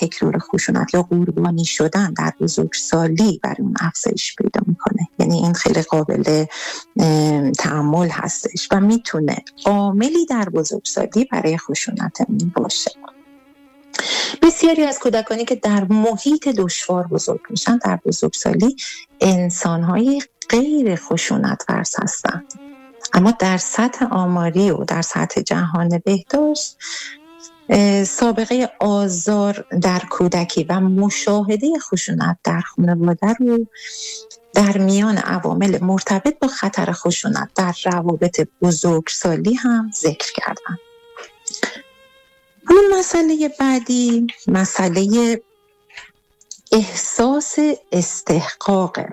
تکرار خشونت یا قربانی شدن در بزرگسالی برای اون افزایش پیدا میکنه. یعنی این خیلی قابل تأمل هستش و میتونه عاملی در بزرگسالی برای خشونتمون باشه. بسیاری از کودکانی که در محیط دشوار بزرگ میشن در بزرگسالی انسان‌های غیر خشونت‌ورز هستند، اما در سطح آماری و در سطح جهان بهداشت سابقه آزار در کودکی و مشاهده خشونت در خانواده رو در میان عوامل مرتبط با خطر خشونت در روابط بزرگسالی هم ذکر کردن. اون مسئله بعدی مسئله احساس استحقاقه.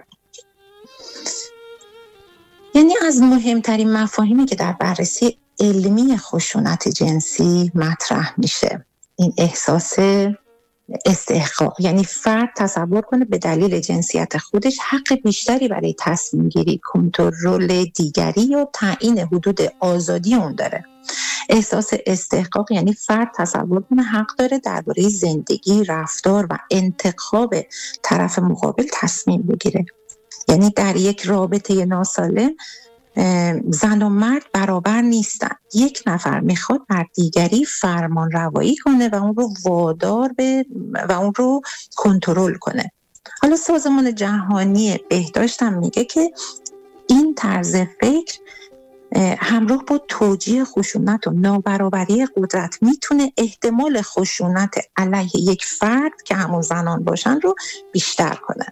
یعنی از مهمترین مفاهیمی که در بررسی علمی خشونت جنسی مطرح میشه این احساس استحقاق. یعنی فرد تصور کنه به دلیل جنسیت خودش حق بیشتری برای تصمیم گیری، کنترل دیگری یا تعیین حدود آزادی اون داره. احساس استحقاق یعنی فرد تصور کنه حق داره درباره زندگی، رفتار و انتخاب طرف مقابل تصمیم بگیره. یعنی در یک رابطه ناسالم زن و مرد برابر نیستن. یک نفر میخواد بر دیگری فرمان روایی کنه و اون رو وادار به و اون رو کنترل کنه. حالا سازمان جهانی بهداشت هم میگه که این طرز فکر همراه با توجیه خشونت و نابرابری قدرت میتونه احتمال خشونت علیه یک فرد که همون زنان باشن رو بیشتر کنه.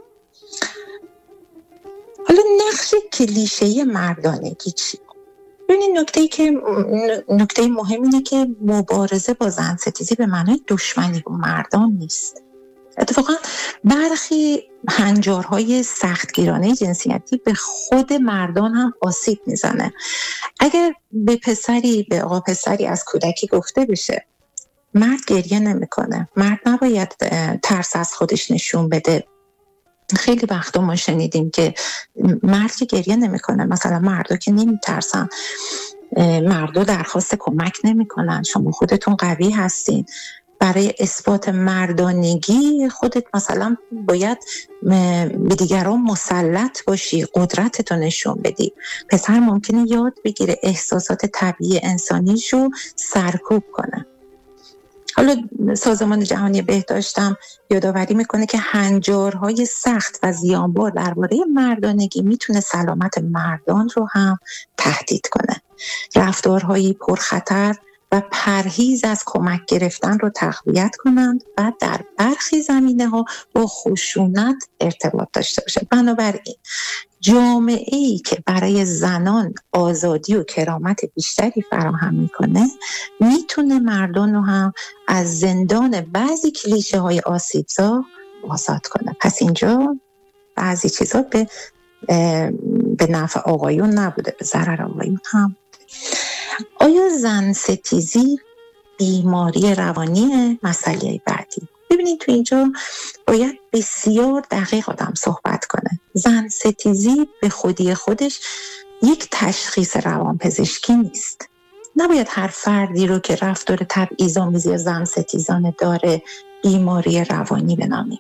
حالا نقش کلیشه‌ای مردانگی چی؟ ببینید نکته مهم اینه که مبارزه با زن ستیزی به معنای دشمنی با مردان نیست. اتفاقا برخی هنجارهای سختگیرانه جنسیتی به خود مردان هم آسیب میزنه. اگر به آقا پسری از کودکی گفته بشه مرد گریه نمیکنه، مرد نباید ترس از خودش نشون بده. خیلی وقتا ما شنیدیم که مرد که گریه نمیکنه، مثلا مردا که نمیترسن، مردا درخواست کمک نمیکنن، شما خودتون قوی هستین، برای اثبات مردانگی خودت مثلا باید به دیگران مسلط باشی، قدرتتو نشون بدی. پسر ممکنه یاد بگیره احساسات طبیعی انسانیش رو سرکوب کنه. حالا سازمان جهانی بهداشت هم یادآوری میکنه که هنجارهای سخت و زیانبار درباره مردانگی میتونه سلامت مردان رو هم تهدید کنه. رفتارهایی پرخطر و پرهیز از کمک گرفتن رو تقویت کنند و در برخی زمینه‌ها با خشونت ارتباط داشته باشه. بنابراین جامعه‌ای که برای زنان آزادی و کرامت بیشتری فراهم میکنه میتونه مردان رو هم از زندان بعضی کلیشه‌های آسیبزا آزاد کنه. پس اینجا بعضی چیزا به نفع آقایون نبوده، به ضرر آقایون هم. آیا زن ستیزی بیماری روانی مسئله بعدی؟ ببینید تو اینجا باید بسیار دقیق آدم صحبت کنه. زن ستیزی به خودی خودش یک تشخیص روانپزشکی نیست. نباید هر فردی رو که رفتار تبعیض‌آمیزی زن ستیزانه داره بیماری روانی بنامیم.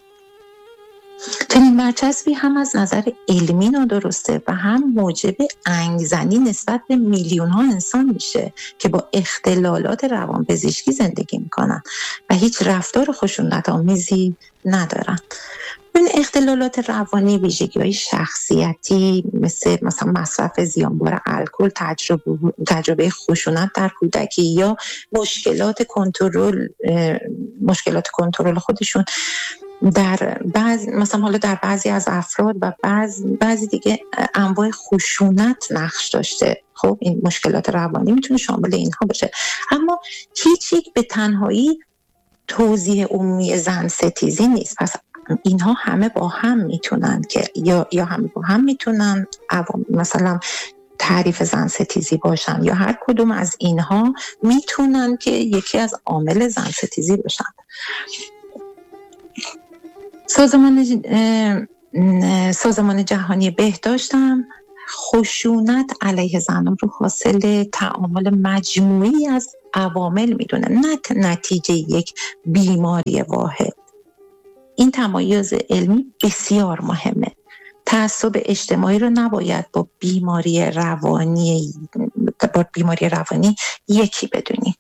چنین برچسبی هم از نظر علمی نادرسته و هم موجب انگزنی نسبت به میلیون ها انسان میشه که با اختلالات روانپزشکی زندگی میکنن و هیچ رفتار خشونت آمیزی ندارن. این اختلالات روانی ویژگی‌های شخصیتی مثلا مصرف زیانبار الکل، تجربه خشونت در کودکی یا مشکلات کنترل خودشون در بعضی از افراد و بعضی دیگه انواع خشونت نقش داشته. خب این مشکلات روانی میتونه شامل اینها باشه، اما هیچ یک به تنهایی توضیح عمومی زن ستیزی نیست. پس اینها همه با هم میتونن که یا همه با هم میتونن مثلا تعریف زن ستیزی باشن، یا هر کدوم از اینها میتونن که یکی از عامل زن ستیزی باشن. سازمان جهانی بهداشت هم خشونت علیه زنان رو حاصل تعامل مجموعی از عوامل میدونه، نه نتیجه یک بیماری واحد. این تمایز علمی بسیار مهمه. تعصب اجتماعی رو نباید با بیماری روانی یکی بدونیم.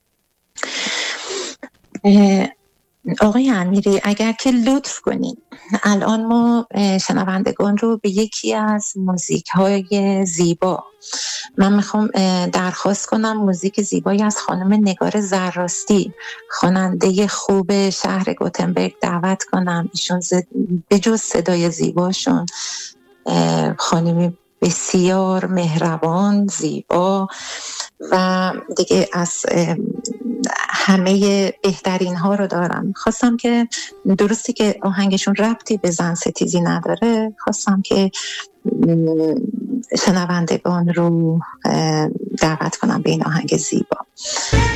آقای امیری اگر که لطف کنید الان ما شنوندگان رو به یکی از موزیک‌های زیبا، من میخوام درخواست کنم موزیک زیبایی از خانم نگار زراستی، خواننده خوب شهر گوتنبرگ دعوت کنم. ایشون به جز صدای زیباشون خانمی بسیار مهربان، زیبا و دیگه از همه بهترین ها رو دارم. خواستم که درستی که آهنگشون ربطی به زن ستیزی نداره، خواستم که شنوندگان رو دعوت کنم به این آهنگ زیبا.